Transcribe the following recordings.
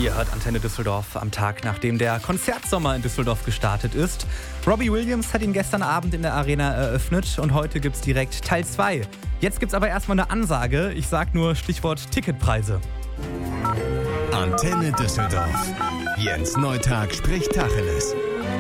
Ihr hört Antenne Düsseldorf am Tag, nachdem der Konzertsommer in Düsseldorf gestartet ist. Robbie Williams hat ihn gestern Abend in der Arena eröffnet und heute gibt's direkt Teil 2. Jetzt gibt's aber erstmal eine Ansage. Ich sag nur Stichwort Ticketpreise. Antenne Düsseldorf. Jens Neutag spricht Tacheles.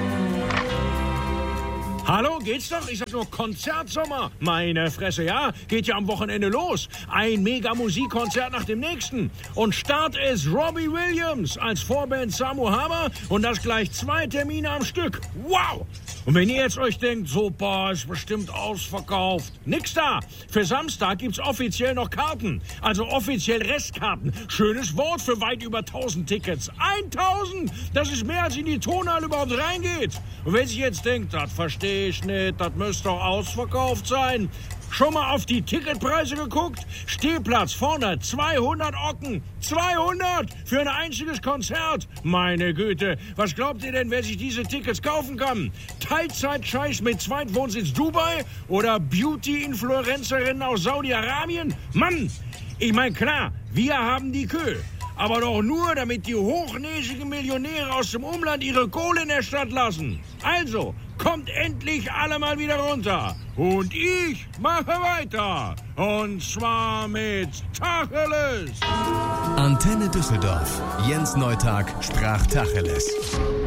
Hallo, geht's doch? Ich sag nur Konzertsommer. Meine Fresse, ja? Geht ja am Wochenende los. Ein Mega-Musikkonzert nach dem nächsten. Und Start ist Robbie Williams als Vorband Samu Haber und das gleich 2 Termine am Stück. Wow! Und wenn ihr jetzt euch denkt, super, ist bestimmt ausverkauft. Nix da. Für Samstag gibt's offiziell noch Karten. Also offiziell Restkarten. Schönes Wort für weit über 1000 Tickets. 1000! Das ist mehr, als in die Tonhalle überhaupt reingeht. Und wenn sich jetzt denkt, das verstehe ich nicht, das müsste doch ausverkauft sein. Schon mal auf die Ticketpreise geguckt? Stehplatz vorne 200 Ocken. 200 für ein einziges Konzert. Meine Güte, was glaubt ihr denn, wer sich diese Tickets kaufen kann? Teilzeit-Scheiß mit Zweitwohnsitz Dubai oder Beauty-Influencerin aus Saudi-Arabien? Mann, ich meine klar, wir haben die Kö. Aber doch nur, damit die hochnäsigen Millionäre aus dem Umland ihre Kohle in der Stadt lassen. Also, kommt endlich alle mal wieder runter. Und ich mache weiter. Und zwar mit Tacheles. Antenne Düsseldorf. Jens Neutag sprach Tacheles.